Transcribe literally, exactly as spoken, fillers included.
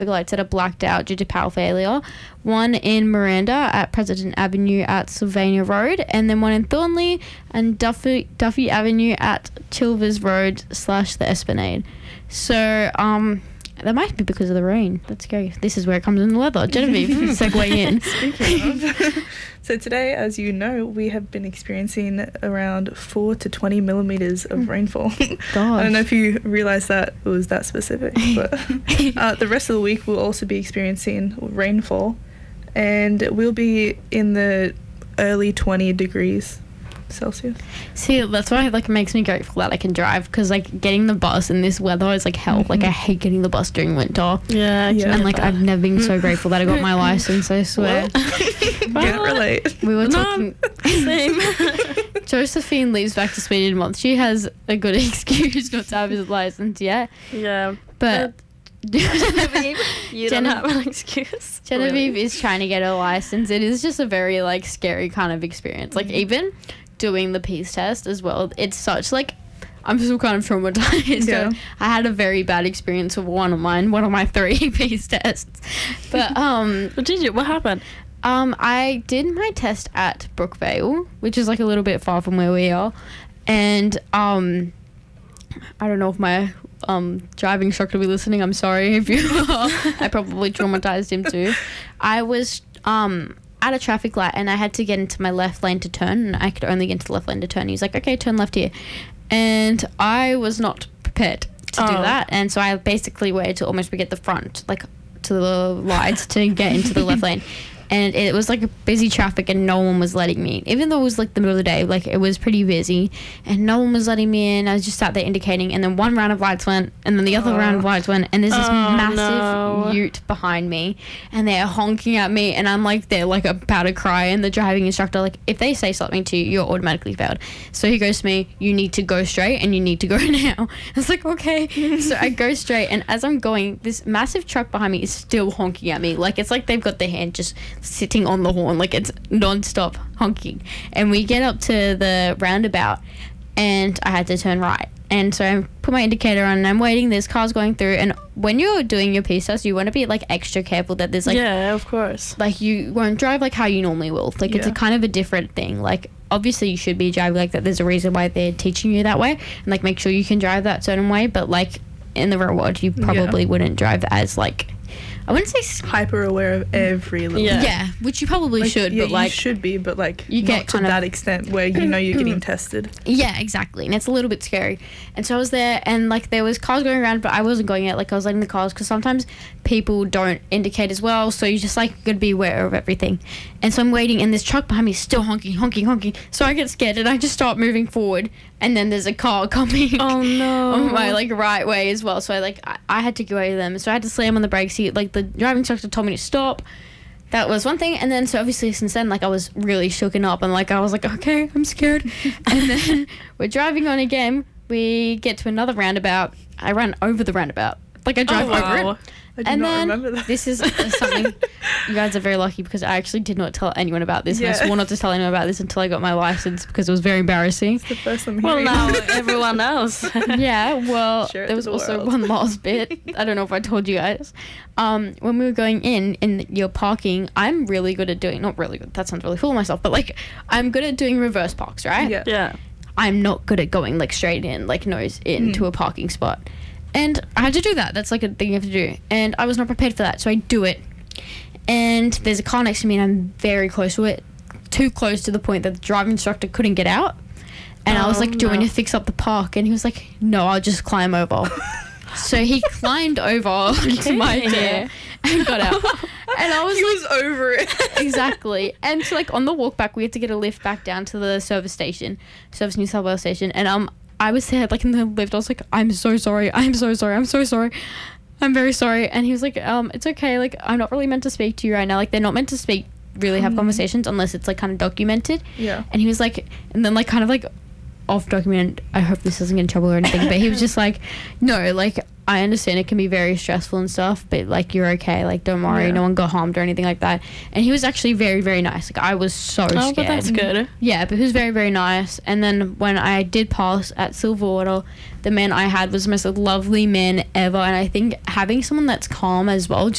lights that are blacked out due to power failure. One in Miranda at President Avenue at Sylvania Road, and then one in Thornley and Duffy Duffy Avenue at Chilvers Road slash the Esplanade. So um that might be because of the rain. That's scary. This is where it comes in the weather. Genevieve, segue in. Speaking of, so today, as you know, we have been experiencing around four to twenty millimetres of rainfall. Gosh. I don't know if you realise that it was that specific, but uh, the rest of the week we'll also be experiencing rainfall, and we'll be in the early twenty degrees Celsius. See, that's why like it makes me grateful that I can drive, because like getting the bus in this weather is like hell. Mm-hmm. Like I hate getting the bus during winter. Yeah, yeah. And like I've never been so grateful that I got my license, I swear. Well, can't relate. We were No, talking same. Josephine leaves back to Sweden in a month. She has a good excuse not to have his license yet. Yeah. But Genevieve, you don't Gene- have an excuse. Genevieve Really. is trying to get her license. It is just a very like scary kind of experience. Like even doing the Peace test as well, it's such like I'm still kind of traumatized. Yeah. So I had a very bad experience with one of mine, one of my three Peace tests. But um What did you? What happened? um I did my test at Brookvale, which is like a little bit far from where we are, and um I don't know if my um driving instructor will be listening. I'm sorry if you are. I probably traumatized him too. I was um at a traffic light and I had to get into my left lane to turn, and I could only get into the left lane to turn. He was like, okay, turn left here. And I was not prepared to do Oh. that. And so I basically waited to almost get the front, like to the lights to get into the left lane. And it was like a busy traffic and no one was letting me in. Even though it was like the middle of the day, like it was pretty busy and no one was letting me in. I was just sat there indicating, and then one round of lights went and then the other Oh. round of lights went, and there's this Oh, massive no. ute behind me and they're honking at me, and I'm like, they're like about to cry, and the driving instructor, like, if they say something to you, you're automatically failed. So he goes to me, you need to go straight and you need to go now. I was like, okay. So I go straight, and as I'm going, this massive truck behind me is still honking at me. Like it's like they've got their hand just sitting on the horn, like it's non-stop honking. And we get up to the roundabout and I had to turn right, and so I put my indicator on and I'm waiting, there's cars going through, and when you're doing your Peace test you want to be like extra careful that there's like yeah, of course. like you won't drive like how you normally will. Like it's a Yeah. kind of a different thing. Like obviously you should be driving like that, there's a reason why they're teaching you that way, and like make sure you can drive that certain way, but like in the real world you probably Yeah. wouldn't drive as like, I wouldn't say s- Hyper aware of every little Yeah. yeah, which you probably Like, should, yeah, but like you should be, but like you not get to kind of- that extent where you know you're getting tested. yeah, exactly, and it's a little bit scary. And so I was there, and like there was cars going around, but I wasn't going yet. Like I was letting the cars, because sometimes people don't indicate as well, so you just like gotta be aware of everything. And so I'm waiting, and this truck behind me is still honking, honking, honking. So I get scared and I just start moving forward, and then there's a car coming. Oh no. On my like right way as well, so I like I, I had to go over them, so I had to slam on the brakes. He, like the driving instructor told me to stop. That was one thing, and then so obviously since then like I was really shooken up, and like I was like, okay, I'm scared. And then we're driving on again. We get to another roundabout. I run over the roundabout, like I drive Oh, over wow. it. I do And not then remember that. this is uh, something you guys are very lucky, because I actually did not tell anyone about this, and I Yeah. swore not to tell anyone about this until I got my license, because it was very embarrassing. It's the first I'm Well, hearing. now everyone knows. Yeah, well, Share it there to was the also world. one last bit. I don't know if I told you guys. Um, when we were going in, in your parking, I'm really good at doing, not really good, that sounds really full of myself, but like, I'm good at doing reverse parks, right? Yeah. Yeah. I'm not good at going like straight in, like nose into Mm. a parking spot. And I had to do that. That's like a thing you have to do. And I was not prepared for that, so I do it. And there's a car next to me, and I'm very close to it. Too close to the point that the driving instructor couldn't get out. And I was Oh, like, do you want no. to fix up the park? And he was like, no, I'll just climb over. So he climbed over to my Okay. chair and got out. And I was He like, was over it. exactly. And so like on the walk back, we had to get a lift back down to the service station, Service New South Wales station. And um, I was there like in the lift. I was like, I'm so sorry. I'm so sorry. I'm so sorry. I'm very sorry. And he was like, um, it's okay. Like I'm not really meant to speak to you right now. Like they're not meant to speak, really have Mhm. conversations unless it's like kind of documented. Yeah. And he was like, and then like kind of like off document. I hope this doesn't get in trouble or anything. But he was just like, no, like I understand it can be very stressful and stuff, but like you're okay. Like don't worry, Yeah. no one got harmed or anything like that. And he was actually very very nice. Like I was so Oh, scared. but that's good. Yeah, but he was very, very nice. And then when I did pass at Silverwater, the man I had was the most lovely man ever. And I think having someone that's calm as well